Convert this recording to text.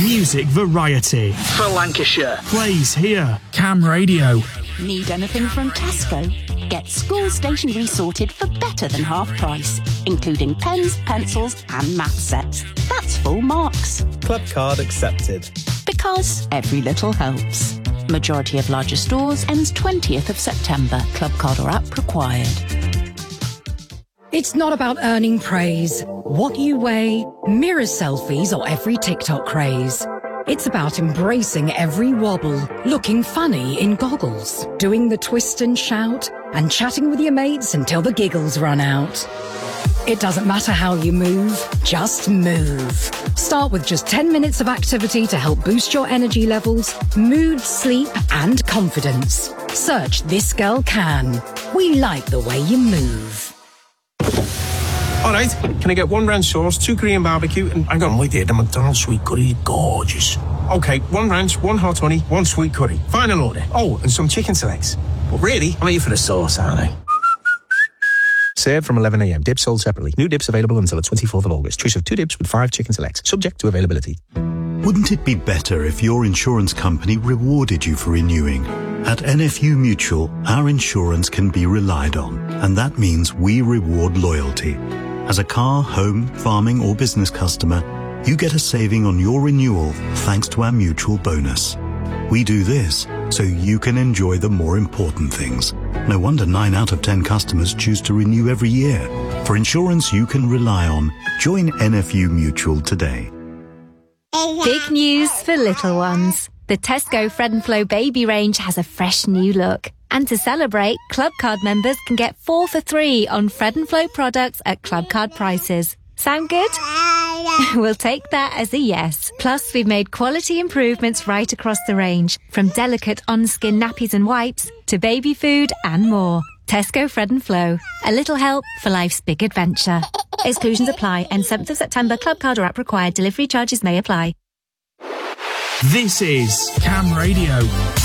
Music variety. For Lancashire. Plays here. Cam Radio. Need anything from Tesco? Get school stationery sorted for better than half price, including pens, pencils and math sets. That's full marks. Club card accepted. Because every little helps. Majority of larger stores ends 20th of September. Club card or app required. It's not about earning praise, what you weigh, mirror selfies or every TikTok craze. It's about embracing every wobble, looking funny in goggles, doing the twist and shout, and chatting with your mates until the giggles run out. It doesn't matter how you move, just move. Start with just 10 minutes of activity to help boost your energy levels, mood, sleep and confidence. Search This Girl Can. We like the way you move. All right, can I get 1 ranch sauce, 2 Korean barbecue, and hang on, wait there, the McDonald's sweet curry, gorgeous. Okay, 1 ranch, 1 hot honey, 1 sweet curry. Final order. Oh, and some chicken selects. But really, I'm here for the sauce, aren't I? Served from 11 a.m. Dips sold separately. New dips available until the 24th of August. Choice of 2 dips with 5 chicken selects. Subject to availability. Wouldn't it be better if your insurance company rewarded you for renewing? At NFU Mutual, our insurance can be relied on, and that means we reward loyalty. As a car, home, farming or business customer, you get a saving on your renewal thanks to our mutual bonus. We do this so you can enjoy the more important things. No wonder 9 out of 10 customers choose to renew every year. For insurance you can rely on, join NFU Mutual today. Big news for little ones. The Tesco Fred and Flo baby range has a fresh new look. And to celebrate, Club Card members can get 4 for 3 on Fred and Flo products at Club Card prices. Sound good? We'll take that as a yes. Plus, we've made quality improvements right across the range, from delicate on-skin nappies and wipes to baby food and more. Tesco Fred and Flo. A little help for life's big adventure. Exclusions apply. End 7th of September. Club Card or app required. Delivery charges may apply. This is Cam Radio.